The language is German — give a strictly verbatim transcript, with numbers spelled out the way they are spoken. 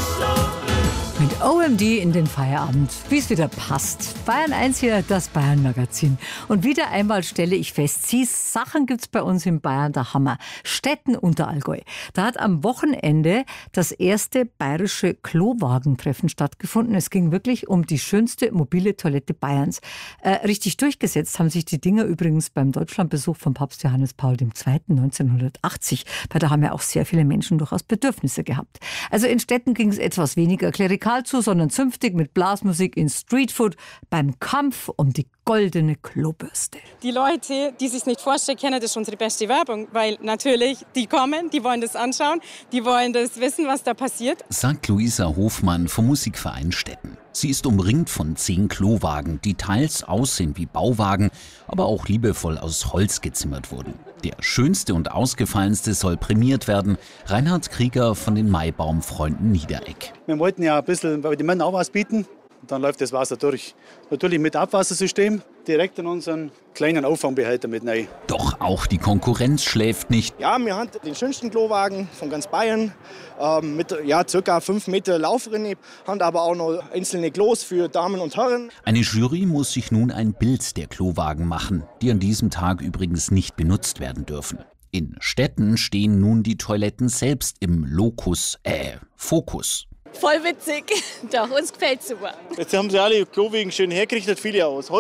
Mit O M D in den Feierabend, wie es wieder passt. Bayern eins hier, das Bayern-Magazin. Und wieder einmal stelle ich fest, sie Sachen gibt's bei uns in Bayern, der Hammer. Stetten Unterallgäu. Da hat am Wochenende das erste bayerische Klowagentreffen stattgefunden. Es ging wirklich um die schönste mobile Toilette Bayerns. Äh, richtig durchgesetzt haben sich die Dinger übrigens beim Deutschlandbesuch von Papst Johannes Paul der Zweite. neunzehnhundertachtzig. Weil da haben ja auch sehr viele Menschen durchaus Bedürfnisse gehabt. Also in Städten ging es etwas weniger klerikal zu, sondern zünftig mit Blasmusik in Streetfood beim Kampf um die goldene Klobürste. Die Leute, die sich nicht vorstellen können, das ist unsere beste Werbung, weil natürlich, die kommen, die wollen das anschauen, die wollen das wissen, was da passiert. Sagt Luisa Hofmann vom Musikverein Stetten. Sie ist umringt von zehn Klowagen, die teils aussehen wie Bauwagen, aber auch liebevoll aus Holz gezimmert wurden. Der schönste und ausgefallenste soll prämiert werden. Reinhard Krieger von den Maibaumfreunden Niederegg. Wir wollten ja ein bisschen bei den Männern auch was bieten. Dann läuft das Wasser durch. Natürlich mit Abwassersystem, direkt in unseren kleinen Auffangbehälter mit rein. Doch auch die Konkurrenz schläft nicht. Ja, wir haben den schönsten Klowagen von ganz Bayern ähm, mit ja, ca. fünf Meter Laufrinne, haben aber auch noch einzelne Klos für Damen und Herren. Eine Jury muss sich nun ein Bild der Klowagen machen, die an diesem Tag übrigens nicht benutzt werden dürfen. In Städten stehen nun die Toiletten selbst im Lokus, äh, Fokus. Voll witzig. Doch, uns gefällt's super. Jetzt haben sie alle Klowagen schön hergerichtet, viele aus Holz.